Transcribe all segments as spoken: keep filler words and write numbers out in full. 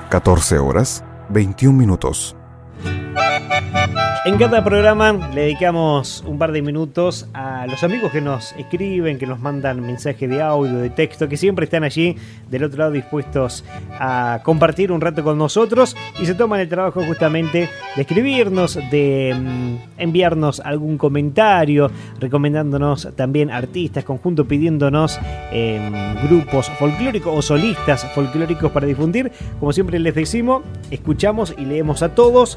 catorce horas, veintiún minutos. En cada programa le dedicamos un par de minutos a los amigos que nos escriben, que nos mandan mensajes de audio, de texto, que siempre están allí del otro lado dispuestos a compartir un rato con nosotros y se toman el trabajo justamente de escribirnos, de mm, enviarnos algún comentario, recomendándonos también artistas, conjuntos, pidiéndonos eh, grupos folclóricos o solistas folclóricos para difundir. Como siempre les decimos, escuchamos y leemos a todos.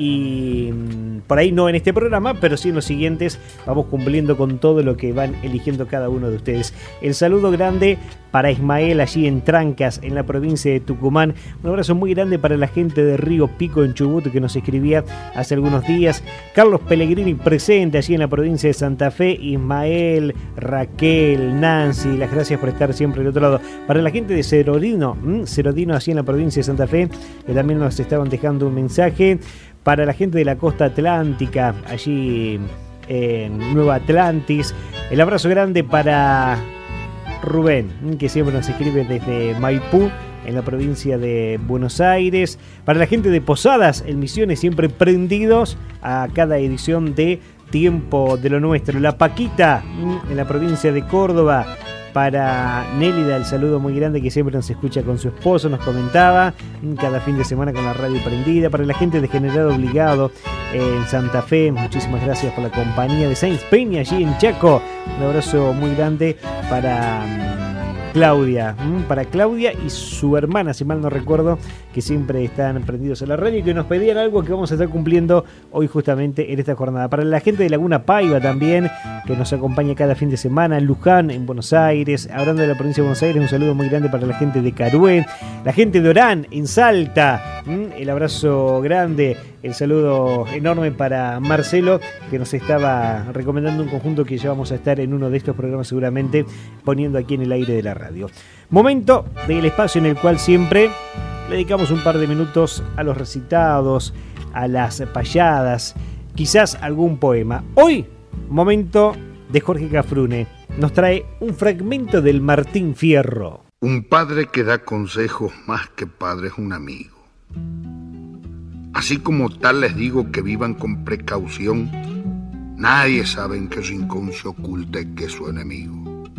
Y por ahí no en este programa, pero sí en los siguientes vamos cumpliendo con todo lo que van eligiendo cada uno de ustedes. El saludo grande para Ismael allí en Trancas, en la provincia de Tucumán. Un abrazo muy grande para la gente de Río Pico en Chubut que nos escribía hace algunos días. Carlos Pellegrini presente allí en la provincia de Santa Fe. Ismael, Raquel, Nancy, las gracias por estar siempre del otro lado. Para la gente de Cerodino, ¿m? Cerodino allí en la provincia de Santa Fe, que también nos estaban dejando un mensaje. Para la gente de la costa atlántica, allí en Nueva Atlantis. El abrazo grande para Rubén, que siempre nos escribe desde Maipú, en la provincia de Buenos Aires. Para la gente de Posadas, en Misiones, siempre prendidos a cada edición de Tiempo de lo Nuestro. La Paquita, en la provincia de Córdoba. Para Nélida, el saludo muy grande que siempre nos escucha con su esposo, nos comentaba, cada fin de semana con la radio prendida. Para la gente de General Obligado en Santa Fe, muchísimas gracias por la compañía. De Sainz Peña, allí en Chaco, un abrazo muy grande para Claudia, para Claudia y su hermana, si mal no recuerdo, que siempre están prendidos a la radio y que nos pedían algo que vamos a estar cumpliendo hoy justamente en esta jornada. Para la gente de Laguna Paiva también, que nos acompaña cada fin de semana, en Luján, en Buenos Aires. Hablando de la provincia de Buenos Aires, un saludo muy grande para la gente de Carué, la gente de Orán, en Salta, el abrazo grande, el saludo enorme para Marcelo, que nos estaba recomendando un conjunto que ya vamos a estar en uno de estos programas seguramente poniendo aquí en el aire de la radio. Momento del espacio en el cual siempre le dedicamos un par de minutos a los recitados, a las payadas, quizás algún poema. Hoy, momento de Jorge Cafrune. Nos trae un fragmento del Martín Fierro. Un padre que da consejos más que padre es un amigo. Así como tal les digo que vivan con precaución. Nadie sabe en qué rincón se oculta y que es su enemigo.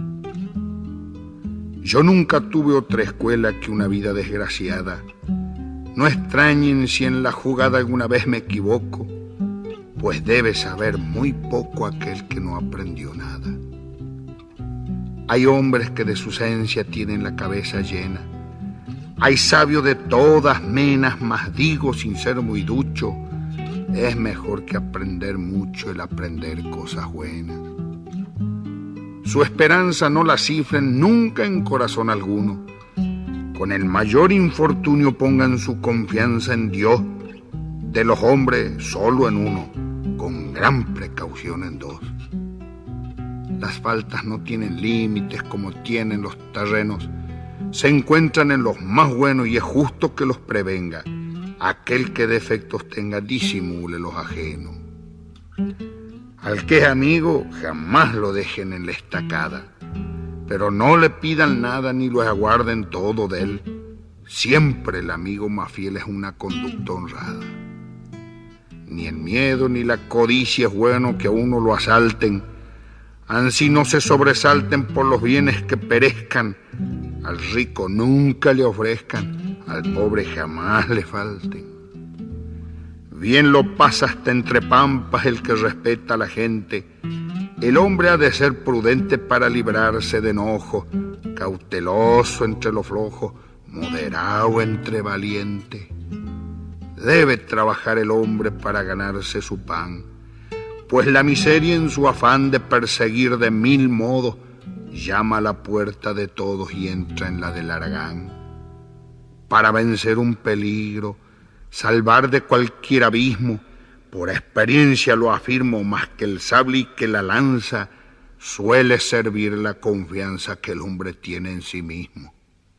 Yo nunca tuve otra escuela que una vida desgraciada. No extrañen si en la jugada alguna vez me equivoco, pues debe saber muy poco aquel que no aprendió nada. Hay hombres que de su esencia tienen la cabeza llena. Hay sabios de todas menas, mas digo sin ser muy ducho, es mejor que aprender mucho el aprender cosas buenas. Su esperanza no la cifren nunca en corazón alguno. Con el mayor infortunio pongan su confianza en Dios. De los hombres solo en uno, con gran precaución en dos. Las faltas no tienen límites como tienen los terrenos. Se encuentran en los más buenos y es justo que los prevenga. Aquel que defectos tenga, disimule los ajenos. Al que es amigo, jamás lo dejen en la estacada, pero no le pidan nada ni lo aguarden todo de él. Siempre el amigo más fiel es una conducta honrada. Ni el miedo ni la codicia es bueno que a uno lo asalten, ansí no se sobresalten por los bienes que perezcan. Al rico nunca le ofrezcan, al pobre jamás le falten. Bien lo pasa hasta entre pampas el que respeta a la gente. El hombre ha de ser prudente para librarse de enojo, cauteloso entre los flojos, moderado entre valientes. Debe trabajar el hombre para ganarse su pan, pues la miseria en su afán de perseguir de mil modos llama a la puerta de todos y entra en la del haragán. Para vencer un peligro, salvar de cualquier abismo, por experiencia lo afirmo, más que el sable y que la lanza, suele servir la confianza que el hombre tiene en sí mismo.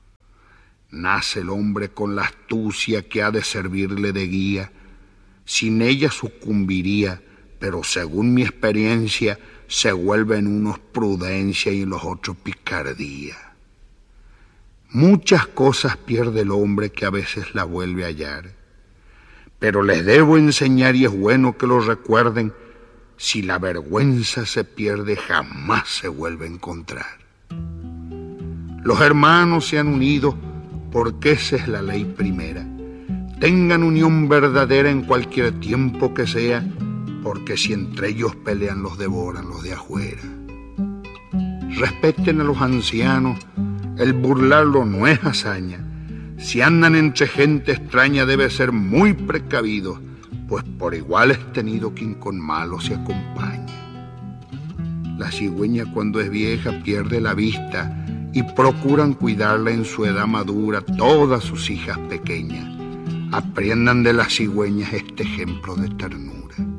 Nace el hombre con la astucia que ha de servirle de guía, sin ella sucumbiría, pero según mi experiencia, se vuelven unos prudencia y los otros picardía. Muchas cosas pierde el hombre que a veces la vuelve a hallar. Pero les debo enseñar, y es bueno que lo recuerden, si la vergüenza se pierde, jamás se vuelve a encontrar. Los hermanos se han unido porque esa es la ley primera. Tengan unión verdadera en cualquier tiempo que sea, porque si entre ellos pelean, los devoran los de afuera. Respeten a los ancianos, el burlarlo no es hazaña. Si andan entre gente extraña debe ser muy precavido, pues por igual es tenido quien con malo se acompaña. La cigüeña cuando es vieja pierde la vista y procuran cuidarla en su edad madura todas sus hijas pequeñas. Aprendan de las cigüeñas este ejemplo de ternura.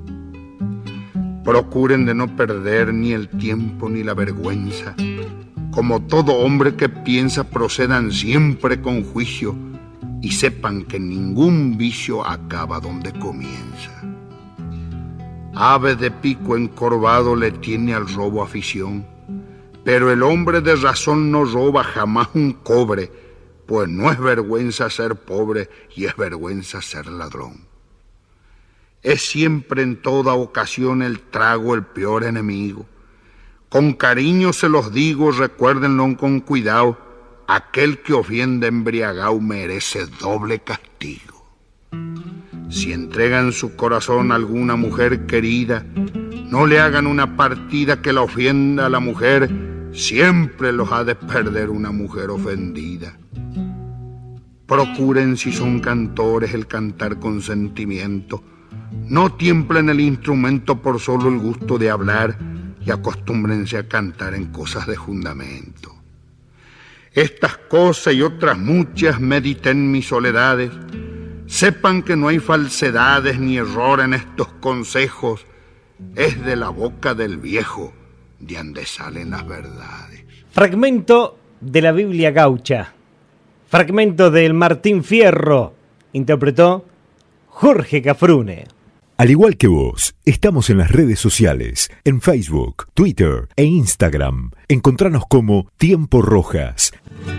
Procuren de no perder ni el tiempo ni la vergüenza. Como todo hombre que piensa, procedan siempre con juicio y sepan que ningún vicio acaba donde comienza. Ave de pico encorvado le tiene al robo afición, pero el hombre de razón no roba jamás un cobre, pues no es vergüenza ser pobre y es vergüenza ser ladrón. Es siempre en toda ocasión el trago el peor enemigo. Con cariño se los digo, recuérdenlo con cuidado, aquel que ofende embriagado merece doble castigo. Si entregan su corazón a alguna mujer querida, no le hagan una partida que la ofenda a la mujer, siempre los ha de perder una mujer ofendida. Procuren, si son cantores, el cantar con sentimiento. No tiemblen el instrumento por solo el gusto de hablar y acostúmbrense a cantar en cosas de fundamento. Estas cosas y otras muchas mediten mis soledades. Sepan que no hay falsedades ni error en estos consejos. Es de la boca del viejo de donde salen las verdades. Fragmento de la Biblia gaucha. Fragmento del Martín Fierro. Interpretó Jorge Cafrune. Al igual que vos, estamos en las redes sociales, en Facebook, Twitter e Instagram. Encontranos como Tiempo Rojas.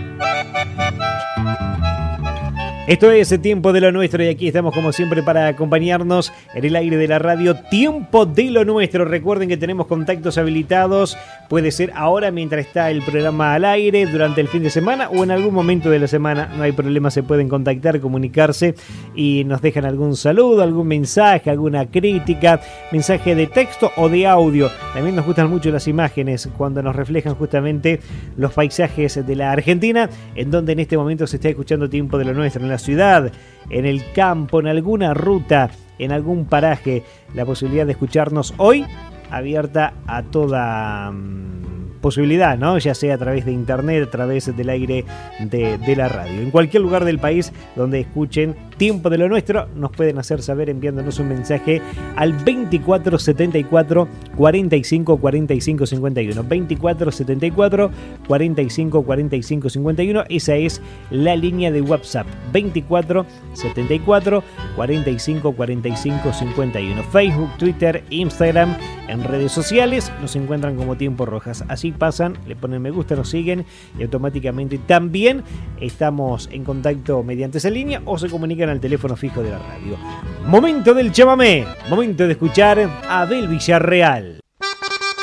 Esto es el Tiempo de lo Nuestro y aquí estamos como siempre para acompañarnos en el aire de la radio Tiempo de lo Nuestro. Recuerden que tenemos contactos habilitados, puede ser ahora mientras está el programa al aire, durante el fin de semana o en algún momento de la semana, no hay problema, se pueden contactar, comunicarse y nos dejan algún saludo, algún mensaje, alguna crítica, mensaje de texto o de audio. También nos gustan mucho las imágenes cuando nos reflejan justamente los paisajes de la Argentina, en donde en este momento se está escuchando Tiempo de lo Nuestro, en la ciudad, en el campo, en alguna ruta, en algún paraje. La posibilidad de escucharnos hoy abierta a toda um, posibilidad, ¿no? Ya sea a través de internet, a través del aire de, de la radio. En cualquier lugar del país donde escuchen Tiempo de lo Nuestro, nos pueden hacer saber enviándonos un mensaje al veinticuatro setenta y cuatro cuarenta y cinco cuarenta y cinco cincuenta y uno. veinticuatro setenta y cuatro cuarenta y cinco cuarenta y cinco cincuenta y uno. Esa es la línea de WhatsApp. veinticuatro setenta y cuatro cuarenta y cinco cuarenta y cinco cincuenta y uno. Facebook, Twitter, Instagram, en redes sociales nos encuentran como Tiempo Rojas. Así pasan, le ponen me gusta, nos siguen y automáticamente también estamos en contacto mediante esa línea o se comunican al teléfono fijo de la radio. Momento del chamamé, momento de escuchar a Abel Villarreal.